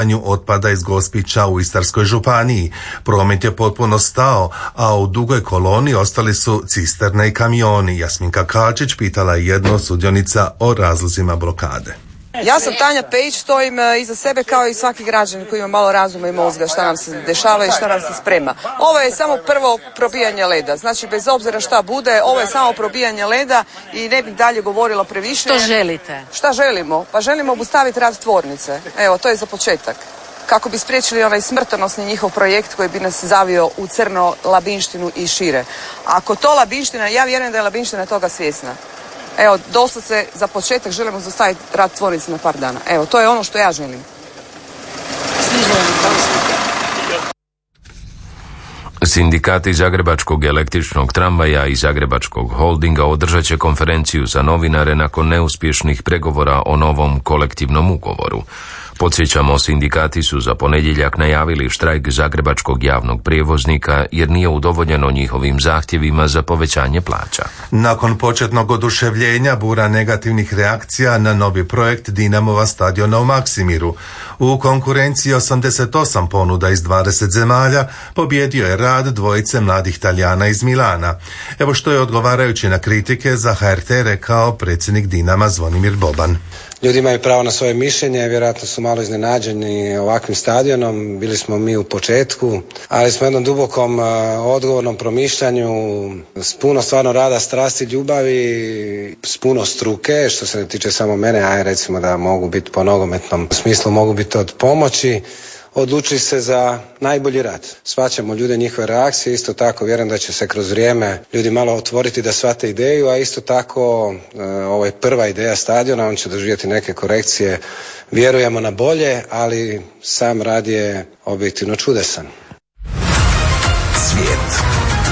otpada iz Gospića u Istarskoj županiji. Promet je potpuno stao, a u dugoj koloni ostali su cisterne i kamioni. Jasminka Kačić pitala je jednu od sudionica o razlozima blokade. Ja sam Tanja Pejić, stojim iza sebe kao i svaki građanin koji ima malo razuma i mozga šta nam se dešava i šta nam se sprema. Ovo je samo prvo probijanje leda, znači bez obzira šta bude, ovo je samo probijanje leda i ne bih dalje govorila previše. Što želite? Šta želimo? Pa želimo obustaviti rad tvornice. Evo, to je za početak. Kako bi spriječili onaj smrtonosni njihov projekt koji bi nas zavio u crno, Labinštinu i šire. Ako to Labinština, ja vjerujem da je Labinština toga svjesna. Evo, doslovce za početak želimo zaustaviti rad tvornice na par dana. Evo, to je ono što ja želim. Sindikati Zagrebačkog električnog tramvaja i Zagrebačkog holdinga održat će konferenciju za novinare nakon neuspješnih pregovora o novom kolektivnom ugovoru. Podsjećamo, sindikati su za ponedjeljak najavili štrajk Zagrebačkog javnog prijevoznika jer nije udovoljeno njihovim zahtjevima za povećanje plaća. Nakon početnog oduševljenja, bura negativnih reakcija na novi projekt Dinamova stadiona u Maksimiru. U konkurenciji 88 ponuda iz 20 zemalja pobjedio je rad dvojice mladih Talijana iz Milana. Evo što je odgovarajući na kritike za HRT rekao predsjednik Dinama Zvonimir Boban. Ljudi imaju pravo na svoje mišljenje, vjerojatno su malo iznenađeni ovakvim stadionom, bili smo mi u početku, ali smo jednom dubokom odgovornom promišljanju, s puno stvarno rada, strasti, ljubavi, s puno struke, što se ne tiče samo mene, a recimo da mogu biti po nogometnom smislu, mogu biti od pomoći, odlučili se za najbolji rad. Shvaćamo ljude, njihove reakcije, isto tako vjerujem da će se kroz vrijeme ljudi malo otvoriti da shvate ideju, a isto tako ovo je prva ideja stadiona, on će doživjeti neke korekcije, vjerujemo na bolje, ali sam rad je objektivno čudesan. Svijet.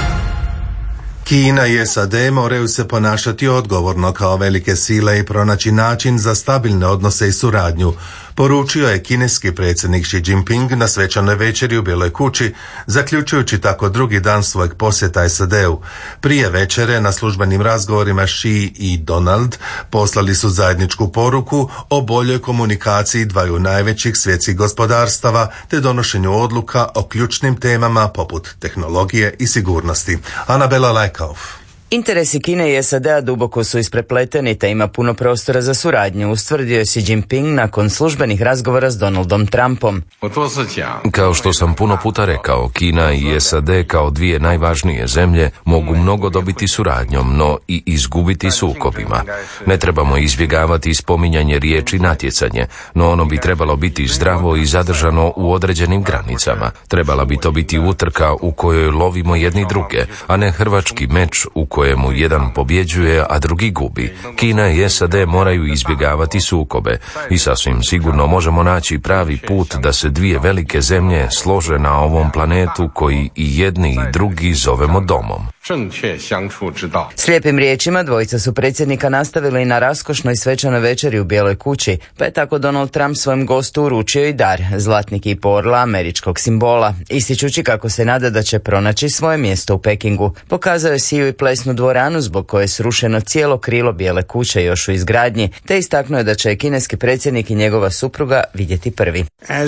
Kina i SAD moraju se ponašati odgovorno kao velike sile i pronaći način za stabilne odnose i suradnju, poručio je kineski predsjednik Xi Jinping na svečanoj večeri u Bijeloj kući, zaključujući tako drugi dan svojeg posjeta SAD-u. Prije večere na službenim razgovorima Xi i Donald poslali su zajedničku poruku o boljoj komunikaciji dvaju najvećih svjetskih gospodarstava te donošenju odluka o ključnim temama poput tehnologije i sigurnosti. Anabela Lajkauf. Interesi Kine i SAD-a duboko su isprepleteni te ima puno prostora za suradnju, ustvrdio je Xi Jinping nakon službenih razgovora s Donaldom Trumpom. Kao što sam puno puta rekao, Kina i SAD kao dvije najvažnije zemlje mogu mnogo dobiti suradnjom, no i izgubiti sukobima. Ne trebamo izbjegavati spominjanje riječi natjecanje, no ono bi trebalo biti zdravo i zadržano u određenim granicama. Trebala bi to biti utrka u kojoj lovimo jedni druge, a ne hrvački meč u kojemu jedan pobjeđuje, a drugi gubi. Kina i SAD moraju izbjegavati sukobe i sasvim sigurno možemo naći pravi put da se dvije velike zemlje slože na ovom planetu koji i jedni i drugi zovemo domom. Slijepim riječima dvojica su predsjednika nastavili na raskošnoj svečanoj večeri u Bijeloj kući, pa je tako Donald Trump svojem gostu uručio i dar, zlatni kip orla američkog simbola, ističući kako se nada da će pronaći svoje mjesto u Pekingu. Pokazao je siju i plesnu dvoranu zbog koje je srušeno cijelo krilo Bijele kuće još u izgradnji, te istaknuo je da će kineski predsjednik i njegova supruga vidjeti prvi.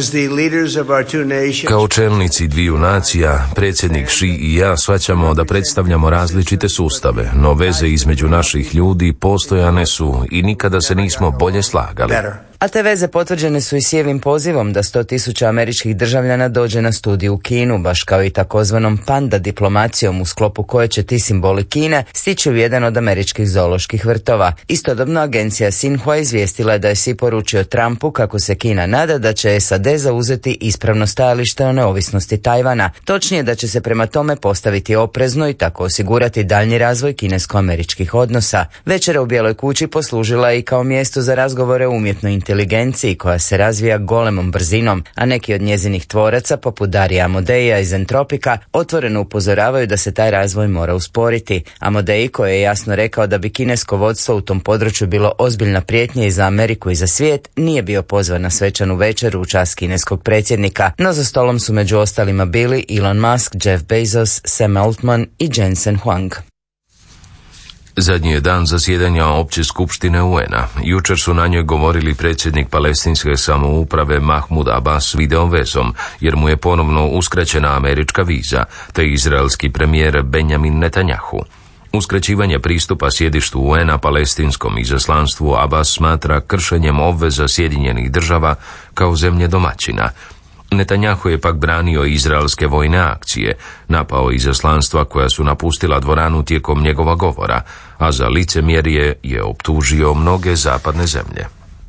Kao čelnici dviju nacija, predsjednik Xi i ja shvaćamo da predstavljamo različite sustave, no veze između naših ljudi postojane su i nikada se nismo bolje slagali. A te veze potvrđene su i Sijevim pozivom da 100.000 američkih državljana dođe na studiju u Kinu, baš kao i takozvanom panda diplomacijom u sklopu koje će ti simboli Kine stići u jedan od američkih zooloških vrtova. Istodobno agencija Xinhua izvijestila je da je Xi poručio Trumpu kako se Kina nada da će SAD zauzeti ispravno stajalište o neovisnosti Tajvana, točnije da će se prema tome postaviti oprezno i tako osigurati daljnji razvoj kinesko-američkih odnosa. Večera u Bijeloj kući poslužila je i kao mjesto za razgovore o umjetnoj inteligenciji koja se razvija golemom brzinom, a neki od njezinih tvoraca, poput Darija Amodeja iz Entropika, otvoreno upozoravaju da se taj razvoj mora usporiti. Amodej, koji je jasno rekao da bi kinesko vodstvo u tom području bilo ozbiljna prijetnja i za Ameriku i za svijet, nije bio pozvan na svečanu večeru u čast kineskog predsjednika, no za stolom su među ostalima bili Elon Musk, Jeff Bezos, Sam Altman i Jensen Huang. Zadnji je dan zasjedanja Opće skupštine UN-a. Jučer su na njoj govorili predsjednik palestinske samouprave Mahmud Abbas video vezom, jer mu je ponovno uskraćena američka viza, te izraelski premijer Benjamin Netanjahu. Uskraćivanje pristupa sjedištu UN-a palestinskom izaslanstvu Abbas smatra kršenjem obveza Sjedinjenih država kao zemlje domaćina. Netanjahu je pak branio izraelske vojne akcije, napao izaslanstva koja su napustila dvoranu tijekom njegova govora, a za licemjerje je optužio mnoge zapadne zemlje.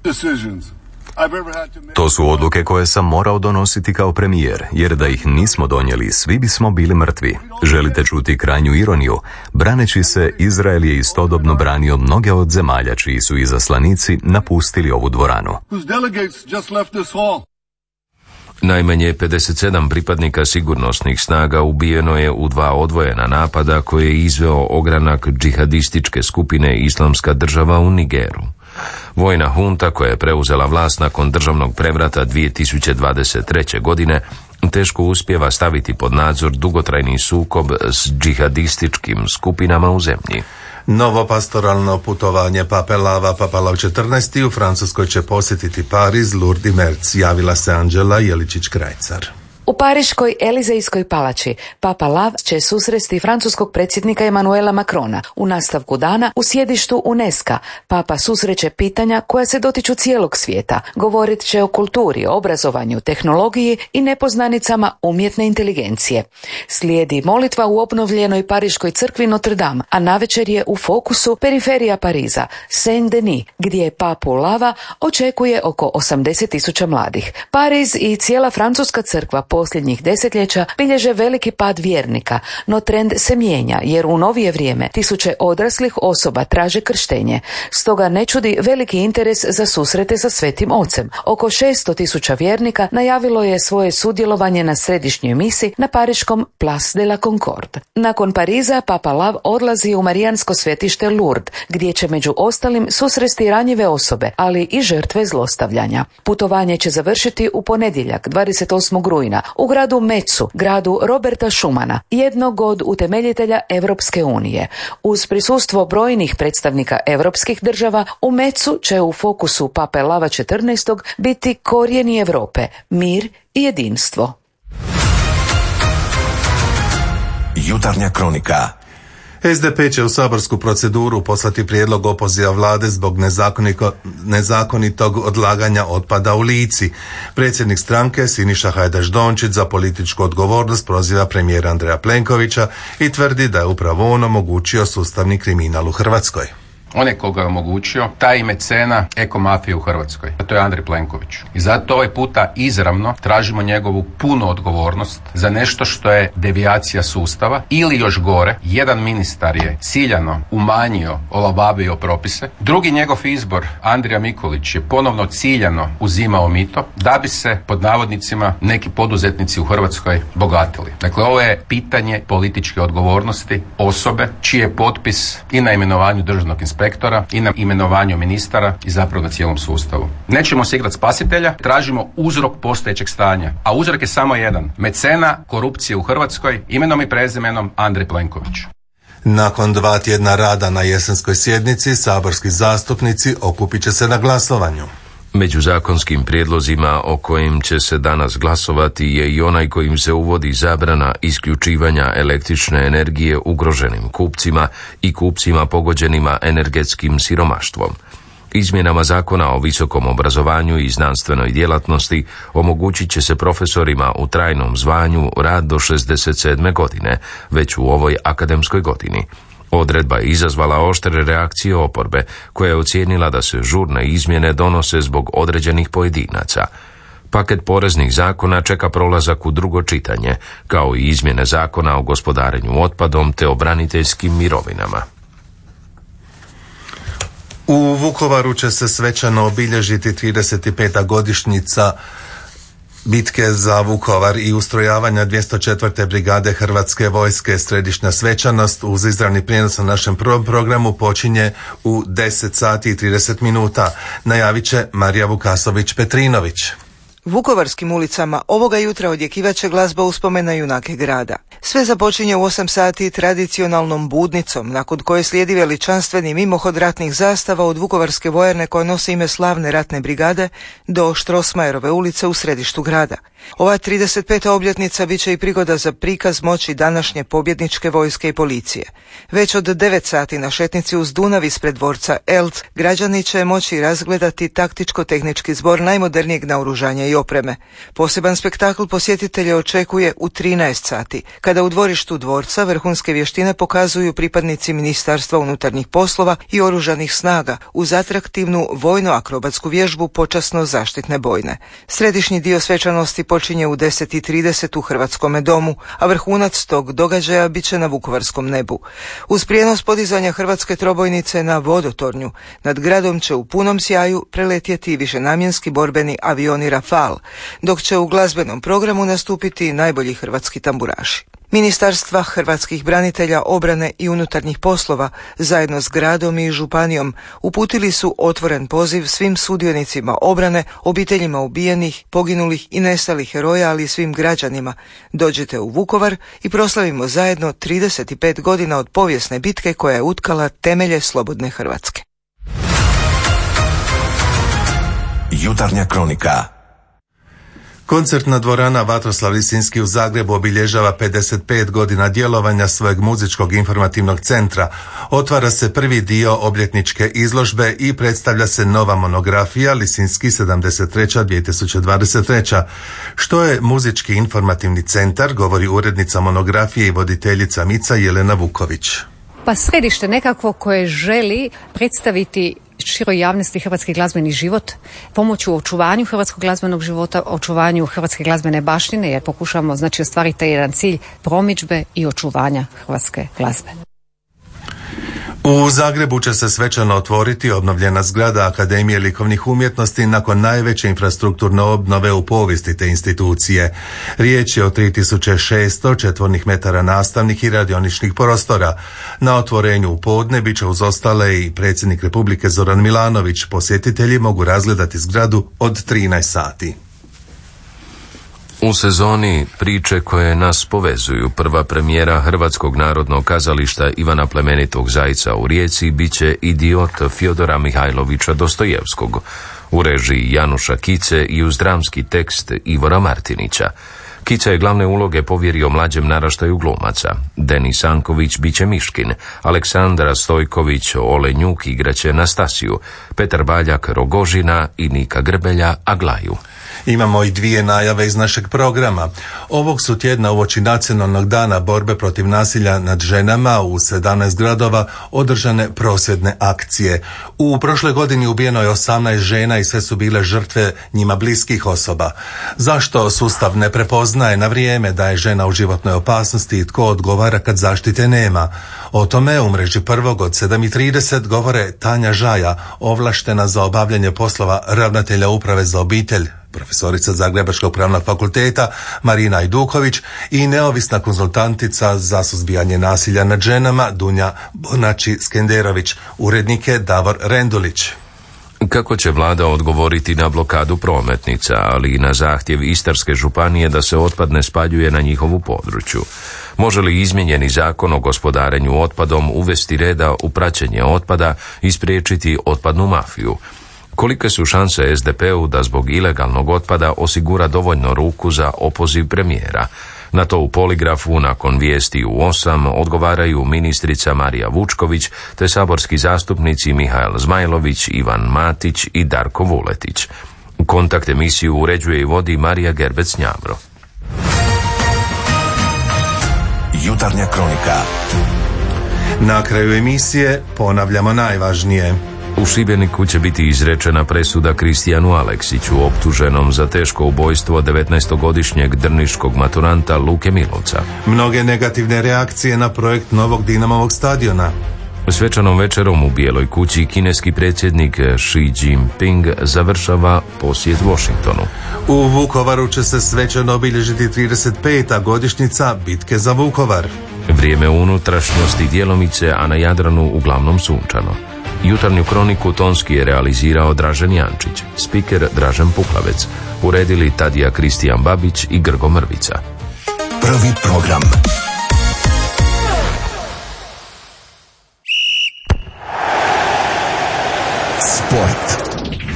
To su odluke koje sam morao donositi kao premijer, jer da ih nismo donijeli, svi bismo bili mrtvi. Želite čuti krajnju ironiju? Braneći se, Izrael je istodobno branio mnoge od zemalja čiji su izaslanici napustili ovu dvoranu. Najmanje 57 pripadnika sigurnosnih snaga ubijeno je u 2 odvojena napada koje je izveo ogranak džihadističke skupine Islamska država u Nigeru. Vojna hunta koja je preuzela vlast nakon državnog prevrata 2023. godine teško uspijeva staviti pod nadzor dugotrajni sukob s džihadističkim skupinama u zemlji. Novo pastoralno putovanje Pape Lava, Papa Lav 14. u Francuskoj će posjetiti Pariz, Lourdes i Merz, javila se Anđela Jeličić-Krajcar. U Pariškoj Elizejskoj palači Papa Lav će susresti francuskog predsjednika Emmanuela Macrona. U nastavku dana u sjedištu UNESCO Papa susreće pitanja koja se dotiču cijelog svijeta. Govorit će o kulturi, obrazovanju, tehnologiji i nepoznanicama umjetne inteligencije. Slijedi molitva u obnovljenoj Pariškoj crkvi Notre Dame, a navečer je u fokusu periferija Pariza, Saint-Denis, gdje Papu Lava očekuje oko 80.000 mladih. Pariz i cijela francuska crkva posljednjih desetljeća bilježe veliki pad vjernika, no trend se mijenja jer u novije vrijeme tisuće odraslih osoba traže krštenje. Stoga ne čudi veliki interes za susrete sa Svetim Ocem. Oko 600.000 vjernika najavilo je svoje sudjelovanje na središnjoj misi na pariškom Place de la Concorde. Nakon Pariza Papa Lav odlazi u marijansko svetište Lourdes, gdje će među ostalim susresti ranjive osobe, ali i žrtve zlostavljanja. Putovanje će završiti u ponedjeljak 28. rujna u gradu Metzu, gradu Roberta Schumana, jednog od utemeljitelja Europske unije. Uz prisustvo brojnih predstavnika europskih država, u Metzu će u fokusu Pape Lava 14. biti korijeni Europe, mir i jedinstvo. Jutarnja kronika. SDP će u saborsku proceduru poslati prijedlog opoziva vlade zbog nezakonitog odlaganja otpada u Lici. Predsjednik stranke Siniša Hajdaš-Dončić za političku odgovornost proziva premijera Andreja Plenkovića i tvrdi da je upravo on omogućio sustavni kriminal u Hrvatskoj. On je koga je omogućio, taj mecena ekomafije u Hrvatskoj. To je Andrej Plenković. I zato ovaj puta izravno tražimo njegovu punu odgovornost za nešto što je devijacija sustava ili još gore, jedan ministar je ciljano umanjio, olabavio propise. Drugi njegov izbor, Andrija Mikulić, je ponovno ciljano uzimao mito da bi se, pod navodnicima, neki poduzetnici u Hrvatskoj bogatili. Dakle, ovo je pitanje političke odgovornosti osobe čiji je potpis i na imenovanju državnog inspektora i na imenovanju ministara i zapravo na cijelom sustavu. Nećemo se igrati spasitelja, tražimo uzrok postojećeg stanja. A uzrok je samo jedan. Mecena korupcije u Hrvatskoj, imenom i prezimenom Andrej Plenković. Nakon 2 tjedna rada na jesenskoj sjednici, saborski zastupnici okupit će se na glasovanju. Među zakonskim prijedlozima o kojim će se danas glasovati je i onaj kojim se uvodi zabrana isključivanja električne energije ugroženim kupcima i kupcima pogođenima energetskim siromaštvom. Izmjenama Zakona o visokom obrazovanju i znanstvenoj djelatnosti omogućit će se profesorima u trajnom zvanju rad do 67. godine, već u ovoj akademskoj godini. Odredba je izazvala oštre reakcije oporbe, koja je ocijenila da se žurne izmjene donose zbog određenih pojedinaca. Paket poreznih zakona čeka prolazak u drugo čitanje, kao i izmjene Zakona o gospodarenju otpadom te o braniteljskim mirovinama. U Vukovaru će se svečano obilježiti 35. godišnjica bitke za Vukovar i ustrojavanja 204. brigade Hrvatske vojske. Središnja svečanost uz izravni prijenos na našem prvom programu počinje u 10 sati i 30 minuta. Najavit će Marija Vukasović-Petrinović. Vukovarskim ulicama ovoga jutra odjekivaće glazba uspomena junake grada. Sve započinje u 8 sati tradicionalnom budnicom, nakon koje slijedi veličanstveni mimohod ratnih zastava od Vukovarske vojarne koja nosi ime slavne ratne brigade do Štrosmajerove ulice u središtu grada. Ova 35. obljetnica bit će i prigoda za prikaz moći današnje pobjedničke vojske i policije. Već od 9 sati na šetnici uz Dunav ispred dvorca Elc građani će moći razgledati taktičko-tehnički zbor najmodernijeg naoružanja i opreme. Poseban spektakl posjetitelje očekuje u 13 sati, kada u dvorištu dvorca vrhunske vještine pokazuju pripadnici Ministarstva unutarnjih poslova i oružanih snaga uz atraktivnu vojno-akrobatsku vježbu počasno zaštitne bojne. Središnji dio svečanosti počinje u 10:30 u Hrvatskome domu, a vrhunac tog događaja bit će na Vukovarskom nebu. Uz prijenos podizanja hrvatske trobojnice na vodotornju, nad gradom će u punom sjaju preletjeti višenamjenski borbeni avioni Rafal, dok će u glazbenom programu nastupiti najbolji hrvatski tamburaši. Ministarstva hrvatskih branitelja, obrane i unutarnjih poslova zajedno s gradom i županijom uputili su otvoren poziv svim sudionicima obrane, obiteljima ubijenih, poginulih i nestalih heroja, ali i svim građanima. Dođite u Vukovar i proslavimo zajedno 35 godina od povijesne bitke koja je utkala temelje slobodne Hrvatske. Jutarnja kronika. Koncertna dvorana Vatroslav Lisinski u Zagrebu obilježava 55 godina djelovanja svojeg muzičkog informativnog centra. Otvara se prvi dio obljetničke izložbe i predstavlja se nova monografija Lisinski 73-2023. Što je muzički informativni centar, govori urednica monografije i voditeljica MIC-a Jelena Vuković. Pa središte nekakvo koje želi predstaviti široj javnosti hrvatski glazbeni život, pomoći u očuvanju hrvatskog glazbenog života, očuvanju hrvatske glazbene baštine, jer pokušamo ostvariti taj jedan cilj promidžbe i očuvanja hrvatske glazbe. U Zagrebu će se svečano otvoriti obnovljena zgrada Akademije likovnih umjetnosti nakon najveće infrastrukturne obnove u povijesti te institucije. Riječ je o 3600 četvornih metara nastavnih i radioničnih prostora. Na otvorenju u podne bit će uz ostale i predsjednik Republike Zoran Milanović. Posjetitelji mogu razgledati zgradu od 13 sati. U sezoni priče koje nas povezuju, prva premijera Hrvatskog narodnog kazališta Ivana Plemenitog Zajca u Rijeci biće Idiot Fjodora Mihajlovića Dostojevskog, u režiji Januša Kice i uz dramski tekst Ivora Martinića. Kica je glavne uloge povjerio mlađem naraštaju glumaca. Denis Anković biće Miškin, Aleksandra Stojković Olenjuk igraće Nastasiju, Petar Baljak Rogožina i Nika Grbelja Aglaju. Imamo i dvije najave iz našeg programa. Ovog su tjedna uoči Nacionalnog dana borbe protiv nasilja nad ženama u 17 gradova održane prosvjedne akcije. U prošloj godini ubijeno je 18 žena i sve su bile žrtve njima bliskih osoba. Zašto sustav ne prepoznaje na vrijeme da je žena u životnoj opasnosti i tko odgovara kad zaštite nema? O tome u mreži Prvog od 7:30 govore Tanja Žaja, ovlaštena za obavljanje poslova ravnatelja uprave za obitelj, profesorica Zagrebačkog pravnog fakulteta Marina Ajduković i neovisna konzultantica za suzbijanje nasilja nad ženama Dunja Bonači-Skenderović, urednike Davor Rendulić. Kako će vlada odgovoriti na blokadu prometnica, ali i na zahtjev Istarske županije da se otpad ne spaljuje na njihovu području? Može li izmijenjeni zakon o gospodarenju otpadom uvesti reda u praćenje otpada i spriječiti otpadnu mafiju? Kolike su šanse SDP-u da zbog ilegalnog otpada osigura dovoljno ruku za opoziv premijera? Na to u Poligrafu nakon vijesti u 8 odgovaraju ministrica Marija Vučković te saborski zastupnici Mihael Zmajlović, Ivan Matić i Darko Vuletić. Kontakt emisiju uređuje i vodi Marija Gerbec-Njavro. Jutarnja kronika. Na kraju emisije ponavljamo najvažnije. U Šibeniku će biti izrečena presuda Kristijanu Aleksiću, optuženom za teško ubojstvo 19-godišnjeg drniškog maturanta Luke Milovca. Mnoge negativne reakcije na projekt novog Dinamovog stadiona. Svečanom večerom u Bijeloj kući kineski predsjednik Xi Jinping završava posjet Washingtonu. U Vukovaru će se svečano obilježiti 35. godišnjica bitke za Vukovar. Vrijeme u unutrašnjosti djelomice, a na Jadranu uglavnom sunčano. Jutarnju kroniku tonski je realizirao Dražen Jančić, spiker Dražen Puklavec, uredili Tadija Kristijan Babić i Grgo Mrvica. Prvi program. Sport.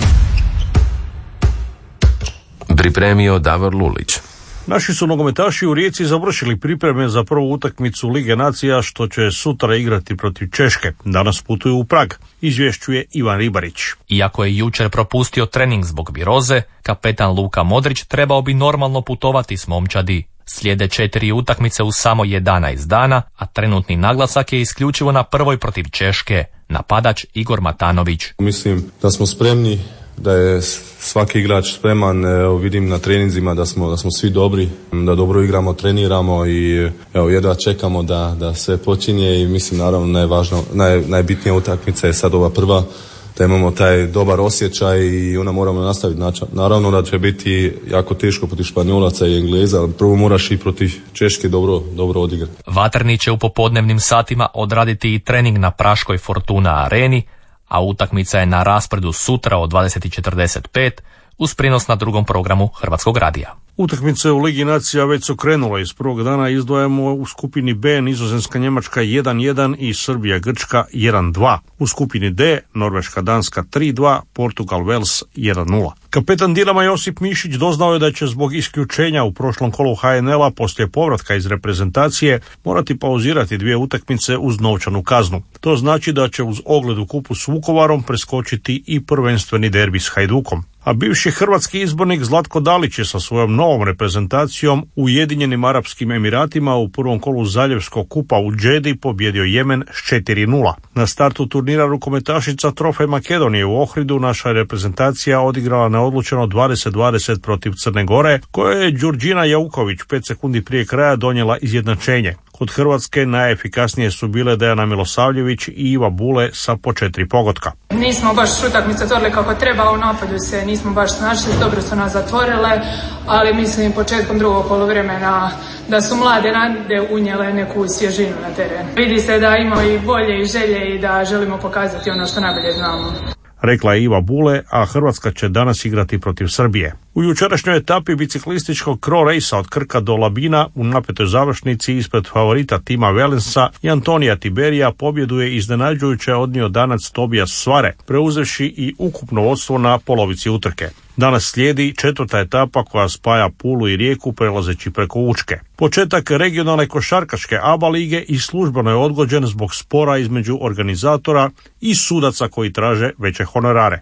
Pripremio Davor Lulić. Naši su nogometaši u Rijeci završili pripreme za prvu utakmicu Lige nacija što će sutra igrati protiv Češke. Danas putuju u Prag, izvješćuje Ivan Ribarić. Iako je jučer propustio trening zbog viroze, kapetan Luka Modrić trebao bi normalno putovati s momčadi. Slijede 4 utakmice u samo 11 dana, a trenutni naglasak je isključivo na prvoj protiv Češke. Napadač Igor Matanović. Mislim da smo spremni, da je svaki igrač spreman. Evo, vidim na treninzima da smo svi dobri, da dobro igramo, treniramo i evo, jedva čekamo da sve počinje i mislim naravno najbitnija utakmica je sad ova prva, da imamo taj dobar osjećaj i onda moramo nastaviti. Naravno da će biti jako teško protiv Španjolaca i Engleza, ali prvo moraš i protiv Češke dobro odigrati. Vatrni će u popodnevnim satima odraditi i trening na praškoj Fortuna areni, a utakmica je na raspredu sutra od 20:45 uz prijenos na drugom programu Hrvatskog radija. Utakmice u Ligi nacija već su krenule. Iz prvog dana izdvajamo u skupini B Nizozemska Njemačka 1-1 i Srbija Grčka 1-2. U skupini D Norveška Danska 3-2, Portugal Wales 1-0. Kapetan Dinama Josip Mišić doznao je da će zbog isključenja u prošlom kolu HNL-a poslije povratka iz reprezentacije morati pauzirati 2 utakmice uz novčanu kaznu. To znači da će uz ogled u kupu s Vukovarom preskočiti i prvenstveni derbi s Hajdukom. A bivši hrvatski izbornik Zlatko Dalić je sa svojom novom reprezentacijom u Ujedinjenim Arapskim Emiratima u prvom kolu Zaljevskog kupa u Džedi pobjedio Jemen s 4-0. Na startu turnira rukometašica Trofej Makedonije u Ohridu naša reprezentacija odigrala neodlučeno 20-20 protiv Crne Gore, koje je Đurđina Jauković 5 sekundi prije kraja donijela izjednačenje. Kod Hrvatske najefikasnije su bile Dejana Milosavljević i Iva Bule sa po 4 pogotka. Nismo baš utakmice otvorili kako treba, u napadu se nismo baš snašli, dobro su nas zatvorile, ali mislim početkom drugog poluvremena da su mlade nade unijele neku svježinu na teren. Vidi se da imamo i volje i želje i da želimo pokazati ono što najbolje znamo. Rekla je Iva Bule, a Hrvatska će danas igrati protiv Srbije. U jučerašnjoj etapi biciklističkog Cro Racea od Krka do Labina u napetoj završnici ispred favorita Tima Wellens'a i Antonija Tiberija pobjedu je iznenađujuće odnio Danac Tobias Svare, preuzevši i ukupno vodstvo na polovici utrke. Danas slijedi 4. etapa koja spaja Pulu i Rijeku prelazeći preko Učke. Početak regionalne košarkaške ABA lige i službeno je odgođen zbog spora između organizatora i sudaca koji traže veće honorare.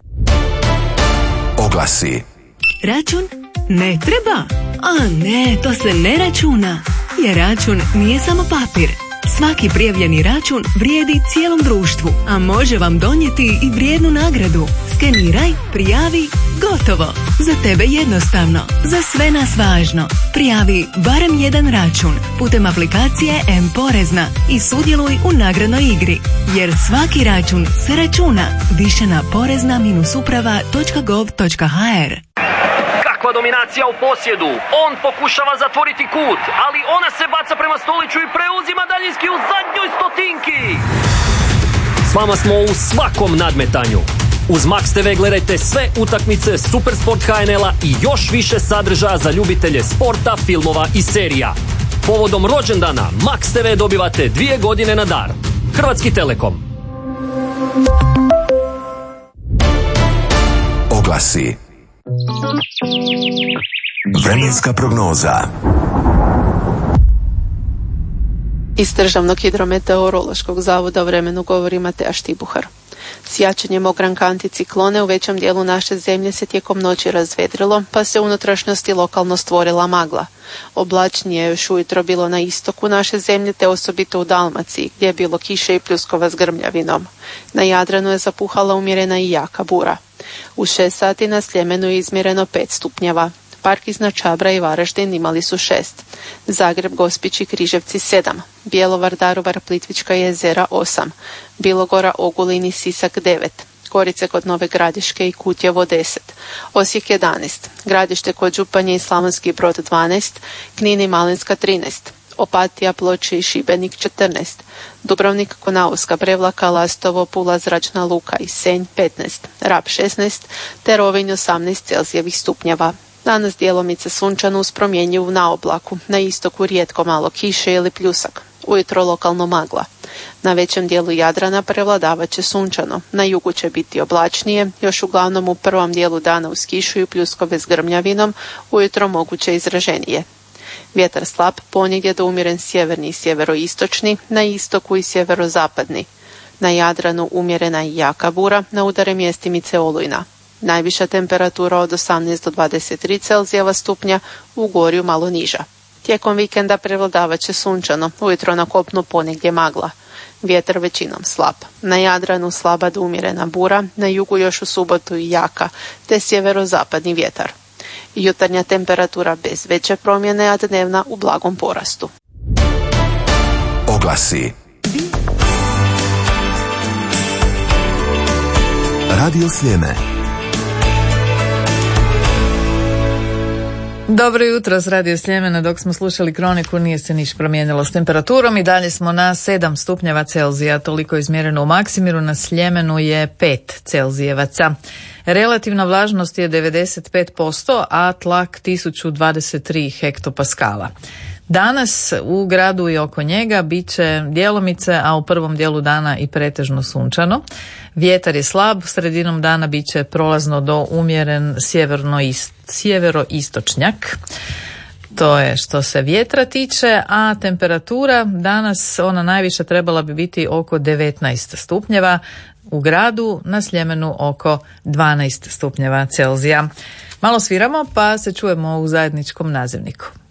Oglasi. Račun? Ne treba? A ne, to se ne računa. Jer račun nije samo papir. Svaki prijavljeni račun vrijedi cijelom društvu, a može vam donijeti i vrijednu nagradu. Skeniraj, prijavi, gotovo. Za tebe jednostavno, za sve nas važno. Prijavi barem jedan račun putem aplikacije M-Porezna i sudjeluj u nagradnoj igri. Jer svaki račun se računa. Više na porezna-uprava.gov.hr. Kakva dominacija u posjedu, on pokušava zatvoriti kut, ali ona se baca prema Stoliću i preuzima daljinski u zadnjoj stotinki. S vama smo u svakom nadmetanju. Uz Max TV gledajte sve utakmice Supersport HNL-a i još više sadržaja za ljubitelje sporta, filmova i serija. Povodom rođendana Max TV dobivate 2 godine na dar. Hrvatski Telekom. Oglasi. Vremenska prognoza. Iz Državnog hidrometeorološkog zavoda o vremenu govori Mateja Štibuhar. S jačanjem ogranka anticiklone u većem dijelu naše zemlje se tijekom noći razvedrilo, pa se u unutrašnjosti lokalno stvorila magla. Oblačnije je još ujutro bilo na istoku naše zemlje, te osobito u Dalmaciji, gdje je bilo kiše i pljuskova s grmljavinom. Na Jadranu je zapuhala umjerena i jaka bura. U 6 sati na Sljemenu je izmjereno 5 stupnjeva. Park iznad Čabra i Varaždin imali su 6. Zagreb, Gospić i Križevci 7. Bjelovar, Daruvar, Plitvička jezera 8. Bilogora, Ogulin i Sisak 9. Gorice kod Nove Gradiške i Kutjevo 10. Osijek 11. Gradište kod Županje i Slavonski Brod 12. Knin i Malinska 13. Opatija, Ploče i Šibenik 14, Dubrovnik, Konavska, Prevlaka, Lastovo, Pula, Zračna luka i Senj 15, Rab 16, te Rovinj 18 Celzijevih stupnjeva. Danas djelomice sunčano uz promjenjivu na oblaku, na istoku rijetko malo kiše ili pljusak, ujutro lokalno magla. Na većem dijelu Jadrana prevladavat će sunčano, na jugu će biti oblačnije, još uglavnom u prvom dijelu dana uz kišu i pljuskove s grmljavinom, ujutro moguće izraženije. Vjetar slab, ponegdje do umjeren sjeverni i sjeveroistočni, na istoku i sjeverozapadni. Na Jadranu umjerena i jaka bura, na udare mjestimice olujna. Najviša temperatura od 18 do 23 Celzijeva stupnja, u Gorju malo niža. Tijekom vikenda prevladavat će sunčano, ujutro na kopnu ponegdje magla. Vjetar većinom slab. Na Jadranu slaba do umjerena bura, na jugu još u subotu i jaka, te sjeverozapadni vjetar. Jutarnja temperatura bez veće promjene, a dnevna u blagom porastu. Oglasi. Radio Sljeme. Dobro jutro s Radio Sljemena. Dok smo slušali kroniku nije se niš promijenilo s temperaturom i dalje smo na 7 stupnjeva Celzija, toliko izmjereno u Maksimiru, na Sljemenu je 5 Celzijevaca. Relativna vlažnost je 95%, a tlak 1023 hektopaskala. Danas u gradu i oko njega bit će djelomice, a u prvom dijelu dana i pretežno sunčano. Vjetar je slab, sredinom dana bit će prolazno do umjeren sjeveroistočnjak. To je što se vjetra tiče, a temperatura danas, ona najviša trebala bi biti oko 19 stupnjeva, u gradu, na Sljemenu oko 12 stupnjeva Celzija. Malo sviramo pa se čujemo u zajedničkom nazivniku.